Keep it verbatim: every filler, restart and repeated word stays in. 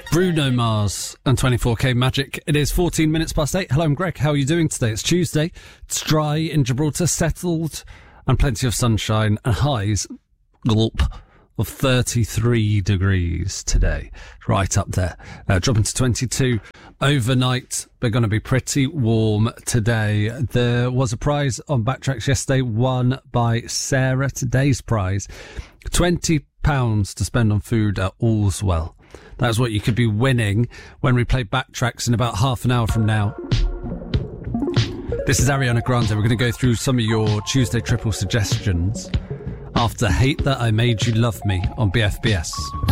Bruno Mars and twenty-four K Magic. It is fourteen minutes past eight. Hello, I'm Greg. How are you doing today? It's Tuesday. It's dry in Gibraltar, settled, and plenty of sunshine, and highs, gulp, of thirty-three degrees today. Right up there. Uh, dropping to twenty-two overnight. We're going to be pretty warm today. There was a prize on Backtracks yesterday, won by Sarah. Today's prize, twenty pounds to spend on food at Allswell. That's what you could be winning when we play Backtracks in about half an hour from now. This is Ariana Grande. We're going to go through some of your Tuesday triple suggestions after Hate That I Made You Love Me on B F B S.